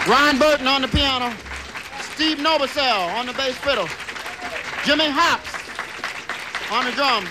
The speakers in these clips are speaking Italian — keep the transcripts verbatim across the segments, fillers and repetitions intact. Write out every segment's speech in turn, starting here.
Ron Burton on the piano, Steve Novosel on the bass fiddle, Jimmy Hops on the drums.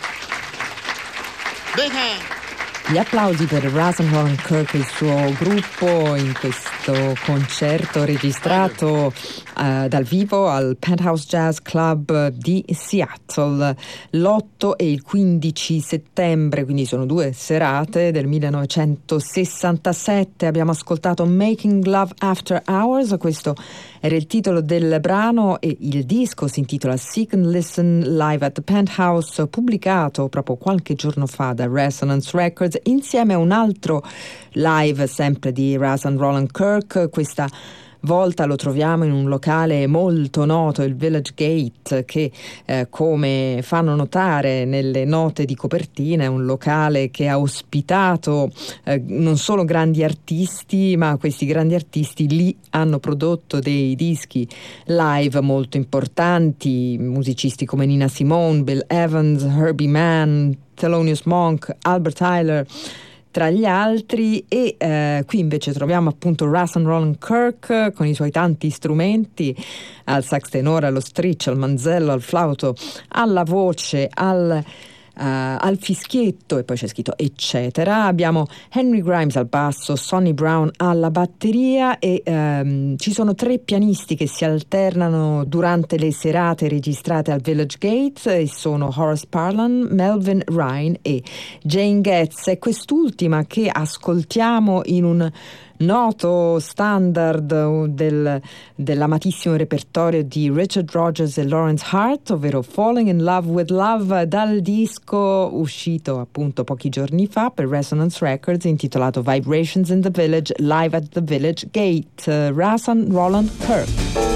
Big hand. Gli applausi per Ras and Roland Kirk e il suo gruppo in questo concerto registrato uh, dal vivo al Penthouse Jazz Club di Seattle l'otto e il quindici settembre, quindi sono due serate del millenovecentosessantasette. Abbiamo ascoltato Making Love After Hours, questo era il titolo del brano e il disco si intitola Seek and Listen Live at the Penthouse, pubblicato proprio qualche giorno fa da Resonance Records insieme a un altro live sempre di Ras and Roland Kirk. Questa volta lo troviamo in un locale molto noto, il Village Gate, che eh, come fanno notare nelle note di copertina è un locale che ha ospitato eh, non solo grandi artisti, ma questi grandi artisti lì hanno prodotto dei dischi live molto importanti, musicisti come Nina Simone, Bill Evans, Herbie Mann, Thelonious Monk, Albert Tyler tra gli altri. E eh, qui invece troviamo appunto Ras and Roland Kirk con i suoi tanti strumenti, al sax tenore, allo stritch, al manzello, al flauto, alla voce, al Uh, al fischietto, e poi c'è scritto eccetera. Abbiamo Henry Grimes al basso, Sonny Brown alla batteria e um, ci sono tre pianisti che si alternano durante le serate registrate al Village Gate e sono Horace Parlan, Melvin Ryan e Jane Getz. E quest'ultima che ascoltiamo in un noto standard del, dell'amatissimo repertorio di Richard Rodgers e Lawrence Hart, ovvero Falling in Love with Love, dal disco uscito appunto pochi giorni fa per Resonance Records intitolato Vibrations in the Village Live at the Village Gate. uh, Ras and Roland Kirk.